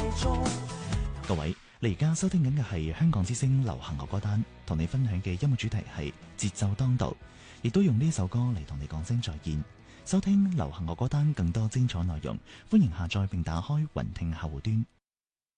各位，你而家收聽緊嘅係香港之聲流行樂歌單，同你分享嘅音樂主題係節奏當道，亦都用呢首歌嚟同你講聲再見。收聽流行樂歌單更多精彩內容，歡迎下載並打開雲聽客戶端。